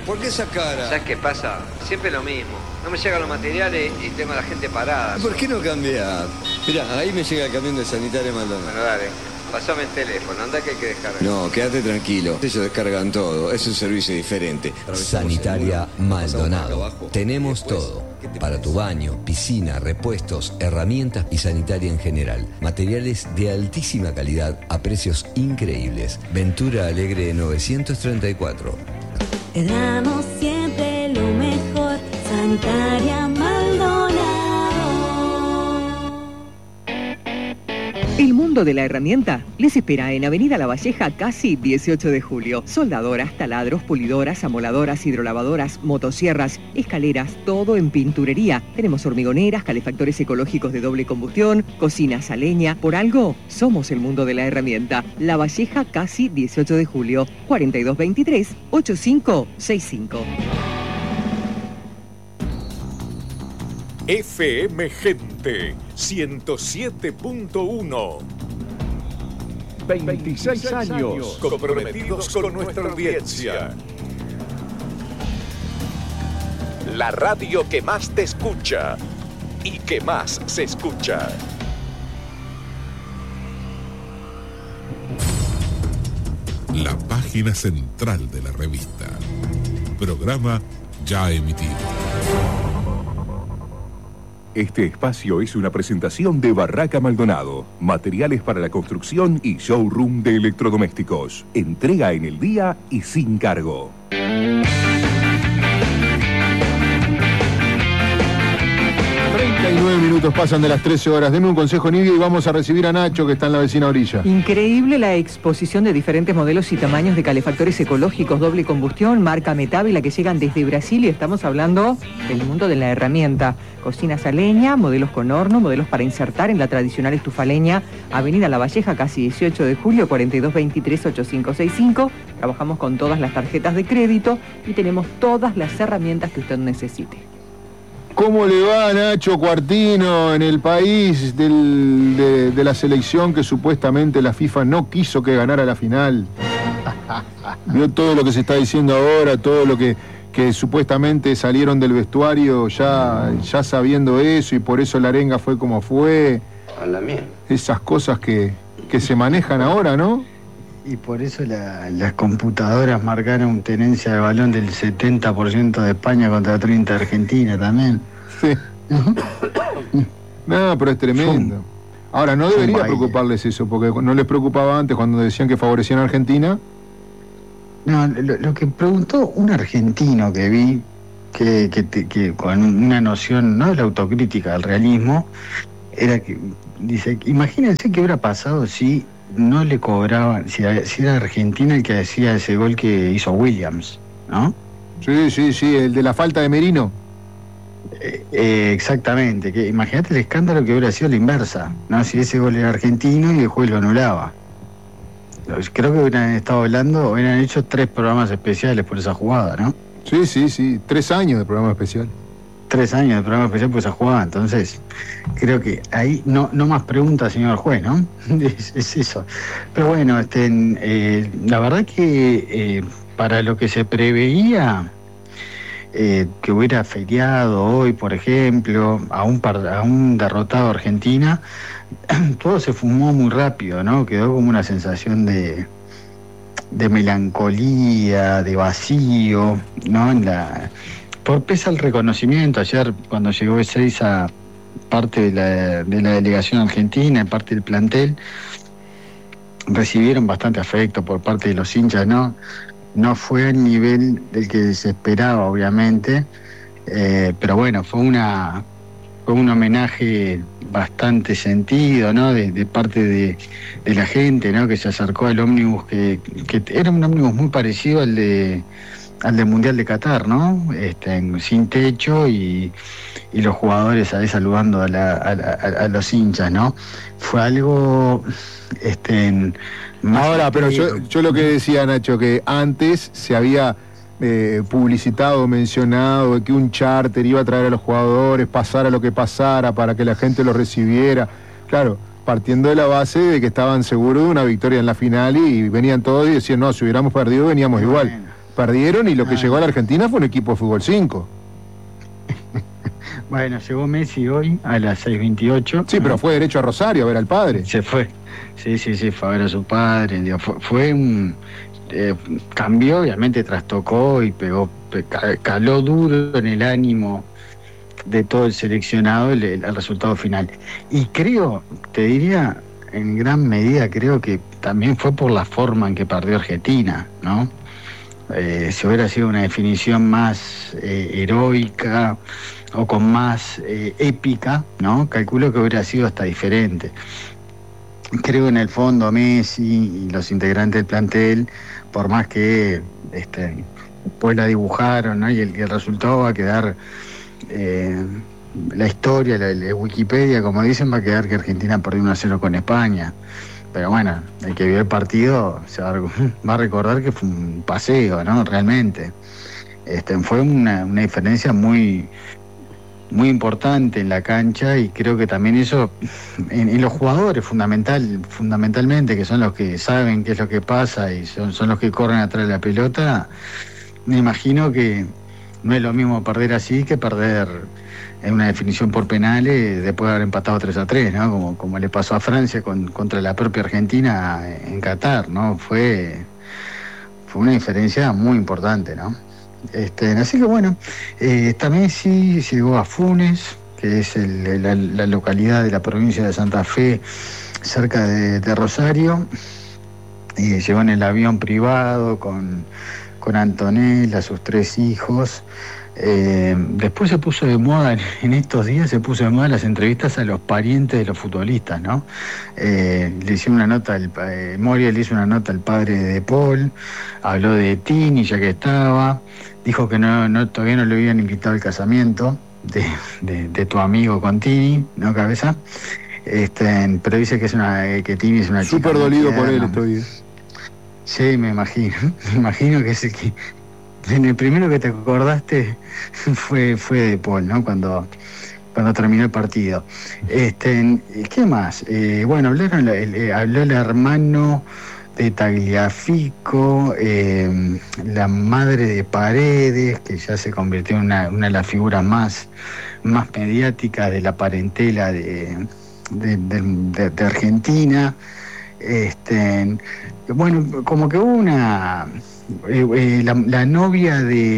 ¿Por qué esa cara? ¿Sabes qué pasa? Siempre lo mismo. No me llegan los materiales y tengo a la gente parada. ¿Por qué no cambiás? Mirá, ahí me llega el camión de Sanitaria Maldonado. Bueno, dale. Pasame el teléfono, anda que hay que descargar. No, quédate tranquilo. Ellos descargan todo. Es un servicio diferente. Sanitaria Maldonado. Tenemos todo. Para tu baño, piscina, repuestos, herramientas y sanitaria en general. Materiales de altísima calidad a precios increíbles. Ventura Alegre 934. Te damos siempre lo mejor. Sanitaria Maldonado. El mundo de la herramienta les espera en Avenida La Valleja, casi 18 de julio. Soldadoras, taladros, pulidoras, amoladoras, hidrolavadoras, motosierras, escaleras, todo en pinturería. Tenemos hormigoneras, calefactores ecológicos de doble combustión, cocinas a leña. Por algo, somos el mundo de la herramienta. La Valleja, casi 18 de julio, 4223-8565. FM Gente 107.1. 26 años comprometidos con nuestra audiencia. La radio que más te escucha y que más se escucha. La página central de la revista. Programa ya emitido. Este espacio es una presentación de Barraca Maldonado, materiales para la construcción y showroom de electrodomésticos. Entrega en el día y sin cargo. 39 minutos pasan de las 13 horas. Deme un consejo, Nidia, y vamos a recibir a Nacho, que está en la vecina orilla. Increíble la exposición de diferentes modelos y tamaños de calefactores ecológicos doble combustión, marca Metávila, que llegan desde Brasil, y estamos hablando del mundo de la herramienta. Cocinas a leña, modelos con horno, modelos para insertar en la tradicional estufa leña. Avenida La Valleja, casi 18 de julio, 4223-8565. Trabajamos con todas las tarjetas de crédito y tenemos todas las herramientas que usted necesite. ¿Cómo le va, Nacho Cuartino, en el país de la selección que supuestamente la FIFA no quiso que ganara la final? Vio todo lo que se está diciendo ahora, todo lo que supuestamente salieron del vestuario ya sabiendo eso, y por eso la arenga fue como fue. A la mía. Esas cosas que se manejan ahora, ¿no? Y por eso las computadoras marcaron tenencia de balón del 70% de España contra 30% de Argentina también. Sí. No, pero es tremendo. Ahora, no debería preocuparles eso, porque no les preocupaba antes cuando decían que favorecían a Argentina. No, lo que preguntó un argentino que vi, que con una noción, no de la autocrítica, del realismo, era que, dice, imagínense qué hubiera pasado si no le cobraban, si era Argentina el que hacía ese gol que hizo Williams, ¿no? Sí, el de la falta de Merino. Exactamente, que imagínate el escándalo que hubiera sido la inversa, ¿no? Si ese gol era argentino y el juez lo anulaba. Creo que hubieran estado hablando, hubieran hecho 3 programas especiales por esa jugada, ¿no? Sí, 3 años de programa especial. 3 años de programa especial por esa jugada, entonces creo que ahí no más preguntas, señor juez, ¿no? es eso. Pero bueno, la verdad que para lo que se preveía, que hubiera feriado hoy, por ejemplo, a un derrotado Argentina, todo se fumó muy rápido, ¿no? Quedó como una sensación de melancolía, de vacío, ¿no? Pese al reconocimiento, ayer cuando llegó Ezeiza, parte de la delegación argentina, parte del plantel, recibieron bastante afecto por parte de los hinchas, ¿no? No fue al nivel del que se esperaba, obviamente, pero bueno, fue un homenaje bastante sentido, ¿no? De parte de la gente, ¿no? Que se acercó al ómnibus, que era un ómnibus muy parecido al del Mundial de Qatar, ¿no? Sin techo y los jugadores ahí saludando a los hinchas, ¿no? Fue algo Ahora, pero yo lo que decía, Nacho, que antes se había publicitado, mencionado que un charter iba a traer a los jugadores, pasara lo que pasara, para que la gente los recibiera. Claro, partiendo de la base de que estaban seguros de una victoria en la final, y venían todos y decían, no, si hubiéramos perdido veníamos igual. Perdieron y lo que llegó a la Argentina fue un equipo de fútbol 5. Bueno, llegó Messi hoy a las 6:28. Sí, pero fue derecho a Rosario a ver al padre. Se fue. Sí, fue a ver a su padre. Digo, fue un... cambió, obviamente trastocó y caló duro en el ánimo de todo el seleccionado el resultado final. Y creo, te diría, en gran medida creo que también fue por la forma en que perdió Argentina, ¿no? Si hubiera sido una definición más heroica o con más épica, ¿no? Calculo que hubiera sido hasta diferente. Creo en el fondo Messi y los integrantes del plantel, por más que después la dibujaron, ¿no? Y el resultado va a quedar, la historia, la Wikipedia, como dicen, va a quedar que Argentina perdió 1-0 con España. Pero bueno, el que vio el partido va a recordar que fue un paseo, ¿no? Realmente. Fue una diferencia muy importante en la cancha, y creo que también eso en los jugadores fundamentalmente, que son los que saben qué es lo que pasa y son los que corren atrás de la pelota. Me imagino que no es lo mismo perder así que perder en una definición por penales después de haber empatado 3-3, ¿no? Como le pasó a Francia contra la propia Argentina en Qatar, ¿no? Fue una diferencia muy importante, ¿no? Así que bueno, está Messi, llegó a Funes, que es la localidad de la provincia de Santa Fe, cerca de Rosario, y llegó en el avión privado con Antonella, sus 3 hijos. Después se puso de moda, en estos días se puso de moda las entrevistas a los parientes de los futbolistas, ¿no? Le hicieron una nota, Moria le hizo una nota al padre de Paul, habló de Tini, ya que estaba, dijo que todavía no le habían invitado al casamiento de tu amigo con Tini, ¿no, Cabeza? Pero dice que Tini es una chica súper dolido por él estos días. Sí, me imagino que es el que... En el primero que te acordaste fue de Paul, ¿no? Cuando terminó el partido. ¿Qué más? Bueno, habló el hermano de Tagliafico, la madre de Paredes, que ya se convirtió en una de las figuras más mediáticas de la parentela de Argentina. Bueno, como que hubo la novia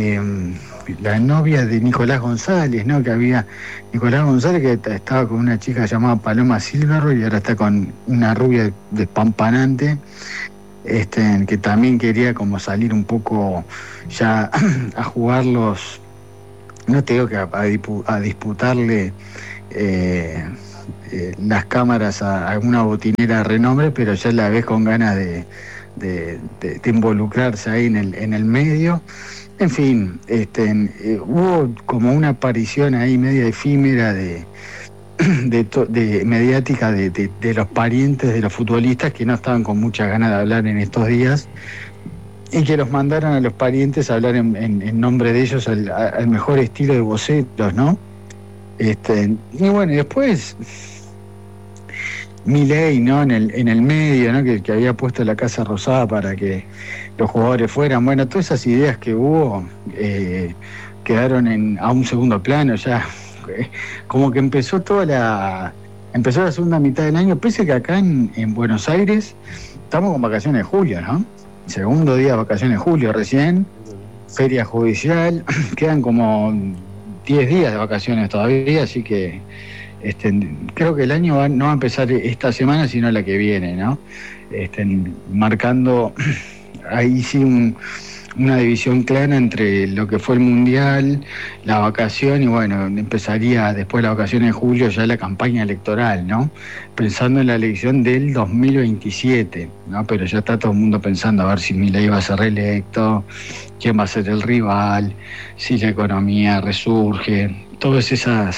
de Nicolás González, ¿no? Que había Nicolás González, que estaba con una chica llamada Paloma Silverro, y ahora está con una rubia despampanante, que también quería como salir un poco ya a jugar no te digo que a disputarle las cámaras a alguna botinera de renombre, pero ya la ves con ganas de involucrarse ahí en el medio. En fin, hubo como una aparición ahí media efímera de mediática de los parientes de los futbolistas, que no estaban con muchas ganas de hablar en estos días, y que los mandaron a los parientes a hablar en nombre de ellos al mejor estilo de bocetos, ¿no? Y bueno, y después Milei, ¿no? En el medio, ¿no? Que había puesto la Casa Rosada para que los jugadores fueran. Bueno, todas esas ideas que hubo quedaron a un segundo plano ya. Como que empezó la segunda mitad del año, pese que acá en Buenos Aires estamos con vacaciones de julio, ¿no? Segundo día de vacaciones de julio recién, feria judicial, quedan como 10 días de vacaciones todavía, así que creo que el año no va a empezar esta semana, sino la que viene, ¿no? Marcando ahí sí una división clara entre lo que fue el Mundial, la vacación, y bueno, empezaría después de la vacación de julio ya la campaña electoral, ¿no? Pensando en la elección del 2027, ¿no? Pero ya está todo el mundo pensando a ver si Milei va a ser reelecto, quién va a ser el rival, si la economía resurge, todas esas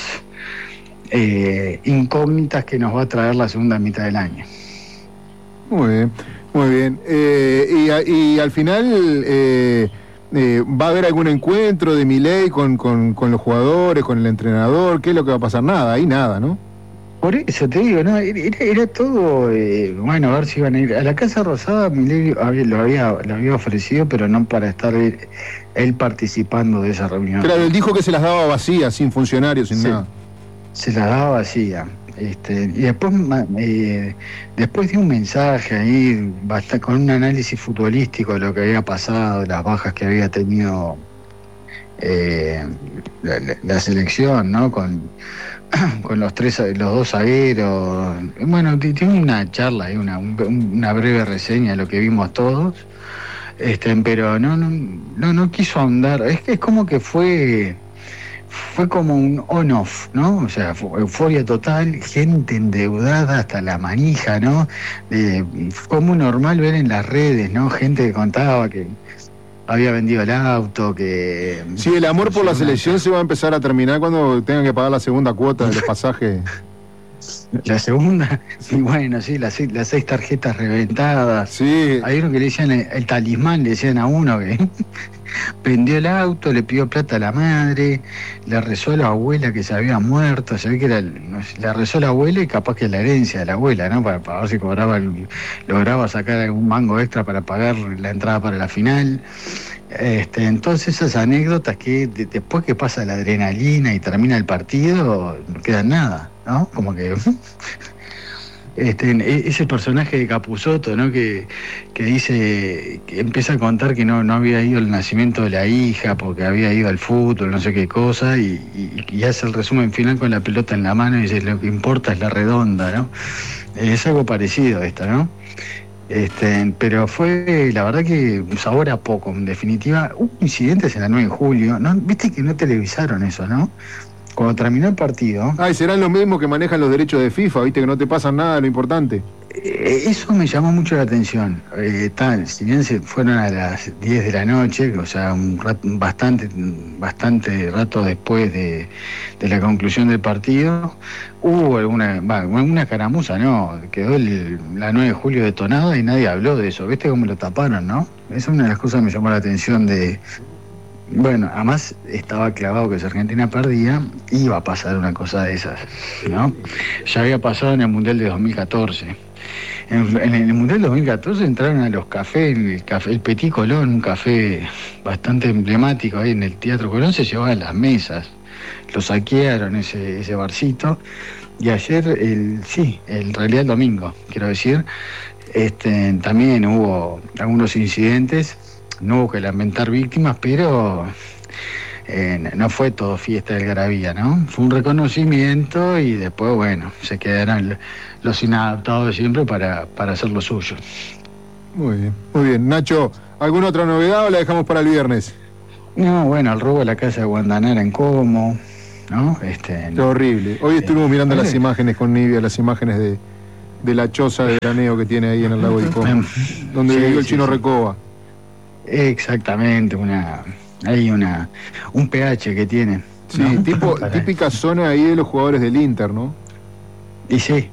incógnitas que nos va a traer la segunda mitad del año. Muy bien, muy bien. Y al final ¿va a haber algún encuentro de Milei con los jugadores, con el entrenador? ¿Qué es lo que va a pasar? Nada, ahí nada, ¿no? Por eso te digo, ¿no? Era todo, bueno, a ver si iban a ir. A la Casa Rosada Milei lo había ofrecido, pero no para estar él participando de esa reunión. Claro, él dijo que se las daba vacías, sin funcionarios, sin nada. Se las daba vacía. Y después dio un mensaje ahí, con un análisis futbolístico de lo que había pasado, las bajas que había tenido la selección, ¿no? Con los dos zagueros. Bueno, tiene una charla y una breve reseña de lo que vimos todos, pero no quiso ahondar. Es como que fue como un on-off, ¿no? O sea, euforia total, gente endeudada hasta la manija, ¿no? Fue muy normal ver en las redes, ¿no? Gente que contaba que había vendido el auto, que... Sí, el amor por la selección se va a empezar a terminar cuando tengan que pagar la segunda cuota del pasaje. La segunda, y bueno, sí, las 6 tarjetas reventadas. Sí. Hay uno que le decían el talismán, le decían a uno que vendió el auto, le pidió plata a la madre, le rezó a la abuela que se había muerto, se ve que le rezó a la abuela y capaz que la herencia de la abuela, ¿no? Para ver si lograba sacar algún mango extra para pagar la entrada para la final. Entonces esas anécdotas que después que pasa la adrenalina y termina el partido, no queda nada, ¿no? Como que ese personaje de Capusotto, ¿no? Que dice, que empieza a contar que no había ido al nacimiento de la hija porque había ido al fútbol, no sé qué cosa, y hace el resumen final con la pelota en la mano y dice, lo que importa es la redonda, ¿no? Es algo parecido a esto, ¿no? Pero fue, la verdad que un sabor a poco, en definitiva. Hubo incidentes en la 9 de julio, ¿no? Viste que no televisaron eso, ¿no? Cuando terminó el partido... y serán los mismos que manejan los derechos de FIFA, viste que no te pasan nada de lo importante. Eso me llamó mucho la atención. Si bien se fueron a las 10 de la noche, o sea, bastante rato después de la conclusión del partido, hubo una caramuza, ¿no? Quedó la 9 de julio detonada y nadie habló de eso. ¿Viste cómo lo taparon, no? Esa es una de las cosas que me llamó la atención de... Bueno, además estaba clavado que si Argentina perdía, iba a pasar una cosa de esas, ¿no? Ya había pasado en el Mundial de 2014. En el Mundial 2014 entraron a los cafés, el Petit Colón, un café bastante emblemático ahí en el Teatro Colón, se llevaban las mesas, lo saquearon ese barcito, y ayer, en realidad el domingo, quiero decir, también hubo algunos incidentes, no hubo que lamentar víctimas, pero no fue todo fiesta de algarabía, ¿no? Fue un reconocimiento y después, bueno, se quedaron los inadaptados de siempre para hacer lo suyo. Muy bien. Nacho, ¿alguna otra novedad o la dejamos para el viernes? No, bueno, el robo de la casa de Guantanara en Como, ¿no? Qué horrible. Hoy estuvimos mirando las imágenes con Nivia, las imágenes de la choza de graneo que tiene ahí en el lago de Como, donde vivió el Chino Recoba. Exactamente, un pH que tiene. Sí, ¿no? Típica zona ahí de los jugadores del Inter, ¿no? Y sí,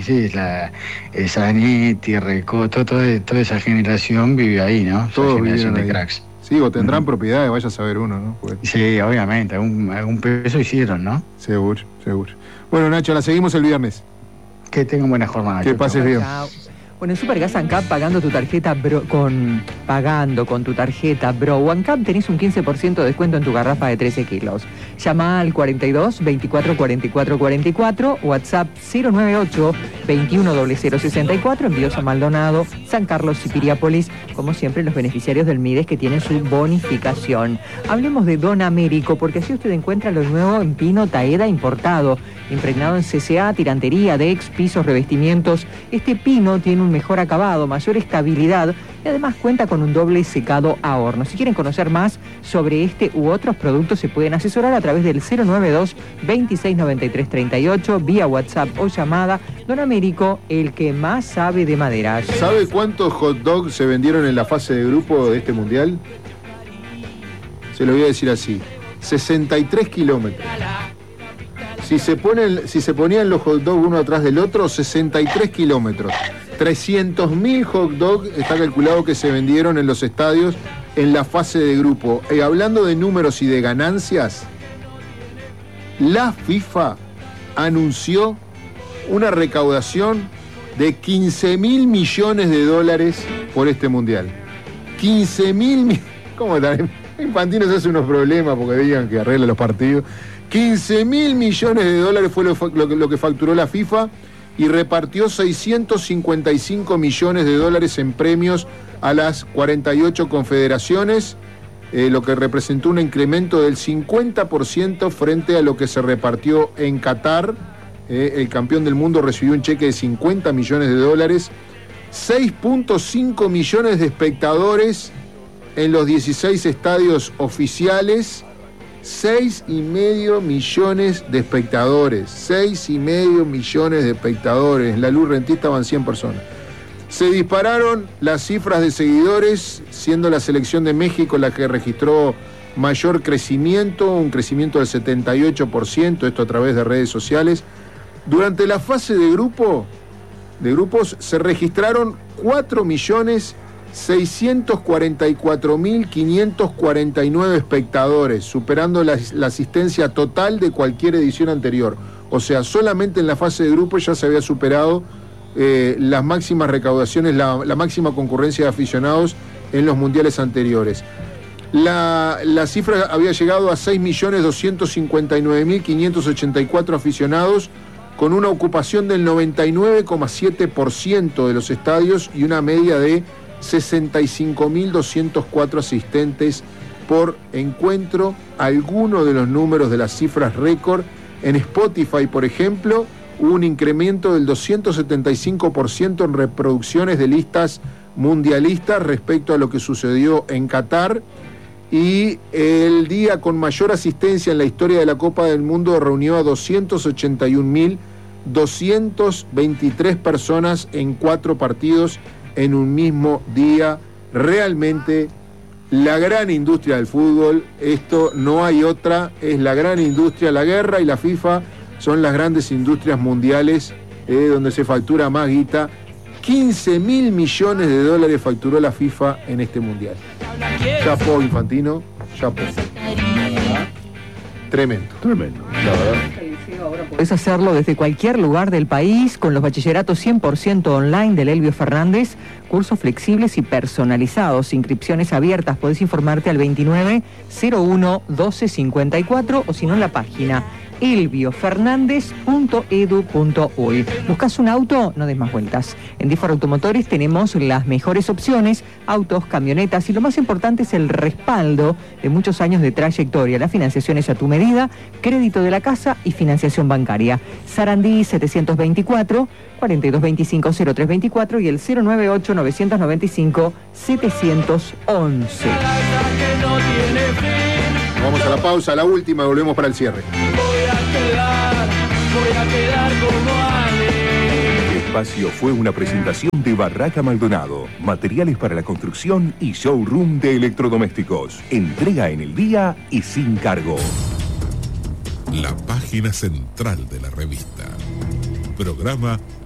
Zanetti, Recó, toda esa generación vive ahí, ¿no? Toda generación de ahí. cracks. Sí, o tendrán propiedades, vaya a saber uno, ¿no? Pues... Sí, obviamente, algún peso hicieron, ¿no? Seguro. Bueno, Nacho, la seguimos el viernes. Que tengan buena jornada. Que pases bien. Chao. Bueno, en Supergas ANCAP, pagando tu tarjeta con tu tarjeta Bro ANCAP, tenés un 15% de descuento en tu garrafa de 13 kilos. Llama al 42 24 44 44, WhatsApp 098 21 0064, envíos a Maldonado, San Carlos y Piriápolis, como siempre los beneficiarios del MIDES que tienen su bonificación. Hablemos de Don Américo, porque así usted encuentra lo nuevo en pino Taeda importado, impregnado en CCA, tirantería, DEX, pisos, revestimientos. Este pino tiene un mejor acabado, mayor estabilidad y además cuenta con un doble secado a horno. Si quieren conocer más sobre este u otros productos, se pueden asesorar a través del 092 26 93 38, vía WhatsApp o llamada. Don Américo, el que más sabe de maderas. ¿Sabe cuántos hot dogs se vendieron en la fase de grupo de este mundial? Se lo voy a decir así: 63 kilómetros. Si se ponían los hot dogs uno atrás del otro, 63 kilómetros. 300.000 hot dogs está calculado que se vendieron en los estadios en la fase de grupo. Hablando de números y de ganancias, la FIFA anunció una recaudación de 15.000 millones de dólares por este mundial. 15.000. ¿Cómo tal? Infantino se hace unos problemas porque digan que arregla los partidos. 15.000 millones de dólares fue lo que facturó la FIFA y repartió 655 millones de dólares en premios a las 48 confederaciones, lo que representó un incremento del 50% frente a lo que se repartió en Qatar. El campeón del mundo recibió un cheque de 50 millones de dólares, 6.5 millones de espectadores en los 16 estadios oficiales, 6,5 millones de espectadores, 6,5 millones de espectadores. En la luz rentista van 100 personas. Se dispararon las cifras de seguidores, siendo la selección de México la que registró mayor crecimiento, un crecimiento del 78%, esto a través de redes sociales. Durante la fase de grupos se registraron 4.644.549 espectadores, superando la asistencia total de cualquier edición anterior. O sea, solamente en la fase de grupos ya se había superado las máximas recaudaciones, la máxima concurrencia de aficionados en los mundiales anteriores. La cifra había llegado a 6.259.584 aficionados, con una ocupación del 99,7% de los estadios y una media de 65.204 asistentes por encuentro. Algunos de los números de las cifras récord en Spotify, por ejemplo, hubo un incremento del 275% en reproducciones de listas mundialistas respecto a lo que sucedió en Qatar, y el día con mayor asistencia en la historia de la Copa del Mundo reunió a 281.223 personas en 4 partidos en un mismo día. Realmente la gran industria del fútbol, esto no hay otra, es la gran industria. La guerra y la FIFA son las grandes industrias mundiales donde se factura más guita. 15.000 millones de dólares facturó la FIFA en este mundial. Chapó, Infantino, chapó. Tremendo. La verdad. Podés hacerlo desde cualquier lugar del país con los bachilleratos 100% online del Elbio Fernández, cursos flexibles y personalizados, inscripciones abiertas. Podés informarte al 2901-1254 o si no en la página elbiofernández.edu.uy. ¿Buscas un auto? No des más vueltas. En Diffar Automotores tenemos las mejores opciones, autos, camionetas, y lo más importante es el respaldo de muchos años de trayectoria. La financiación es a tu medida, crédito de la casa y financiación bancaria. Sarandí 724, 4225-0324 y el 098-995-711. Vamos a la pausa, la última, y volvemos para el cierre. Voy a quedar como Ale. Este espacio fue una presentación de Barraca Maldonado, materiales para la construcción y showroom de electrodomésticos. Entrega en el día y sin cargo. La página central de la revista. Programa